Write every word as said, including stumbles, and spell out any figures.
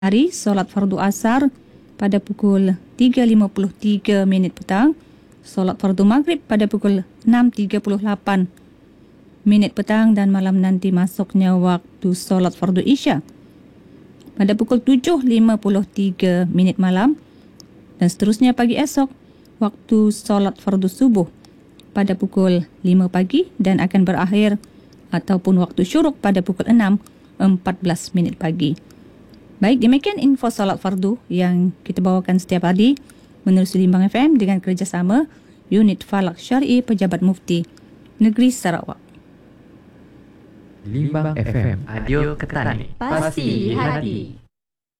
hari solat fardu asar pada pukul tiga lima puluh tiga minit petang, solat fardu maghrib pada pukul enam tiga puluh lapan minit petang, dan malam nanti masuknya waktu solat fardu isya pada pukul tujuh lima puluh tiga minit malam, dan seterusnya pagi esok waktu solat fardu subuh pada pukul lima pagi dan akan berakhir ataupun waktu syuruk pada pukul enam empat belas minit pagi. Baik, demikian info solat fardu yang kita bawakan setiap hari menerusi Limbang F M dengan kerjasama Unit Falak Syar'i Pejabat Mufti Negeri Sarawak. Limbang F M, audio Ketani, pasti di hati.